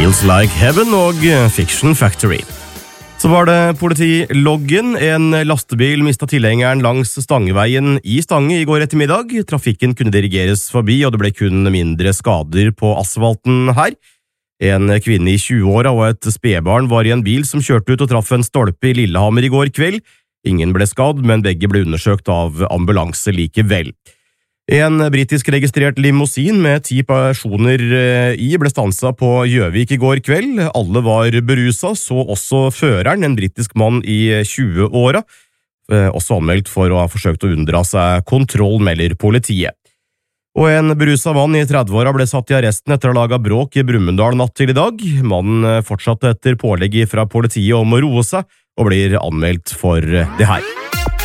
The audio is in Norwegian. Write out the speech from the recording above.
Feels Like Heaven og Fiction Factory. Så var det politiloggen. En lastebil mistet tilhengeren langs Stangeveien i Stange i går ettermiddag. Trafikken kunne dirigeres forbi, og det ble kun mindre skader på asfalten her. En kvinne i 20-åra og et spedbarn var i en bil som kjørte ut og traff en stolpe i Lillehammer i går kveld. Ingen ble skadd, men begge ble undersøkt av ambulanse likevel. En britisk registrert limousin med 10 personer i ble stanset på Gjøvik i går kveld. Alle var beruset, så også føreren, en britisk mann i 20-åra. Også anmeldt for å ha forsøkt å unndra seg kontroll, melder politiet. Og en beruset mann i 30-åra ble satt i arresten etter å ha laget bråk i Brumunddal natt til i dag. Mannen fortsatte etter pålegg fra politiet om å roe seg, og blir anmeldt for det her.